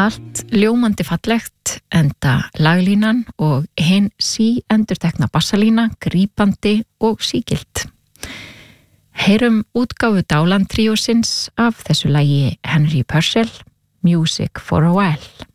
Allt ljómandi fallegt, enda laglínan og hin endurtekna bassalína, grípandi og sígilt. Heyrum útgáfu Dálan tríósins af þessu lagi Henry Purcell, Music for a While.